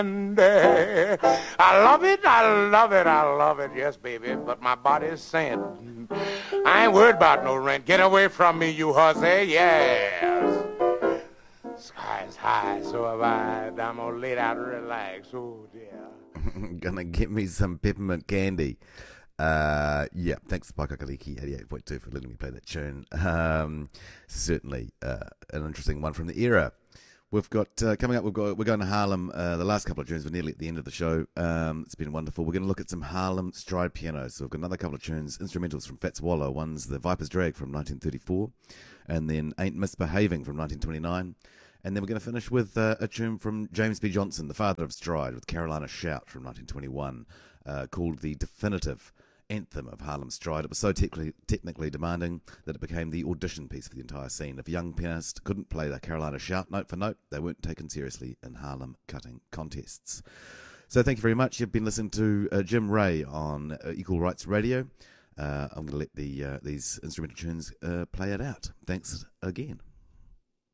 I love it, I love it, I love it, yes, baby, but my body's saying, I ain't worried about no rent. Get away from me, you hussy, yes. Sky's high, so have I. I'm gonna lay down and relax, oh dear. Gonna get me some peppermint candy. Yeah, thanks to Pakakaliki 88.2 for letting me play that tune. Certainly an interesting one from the era. We've got coming up. We're going to Harlem. The last couple of tunes were nearly at the end of the show. It's been wonderful. We're going to look at some Harlem stride pianos. So we've got another couple of tunes, instrumentals from Fats Waller. One's the Viper's Drag from 1934, and then Ain't Misbehaving from 1929. And then we're going to finish with a tune from James B. Johnson, the father of stride, with Carolina Shout from 1921, called The Definitive Anthem of Harlem Stride. It was so technically demanding that it became the audition piece for the entire scene. If a young pianist couldn't play the Carolina Shout note for note, they weren't taken seriously in Harlem cutting contests. So thank you very much. You've been listening to Jim Ray on Equal Rights Radio. I'm going to let these instrumental tunes play it out. Thanks again.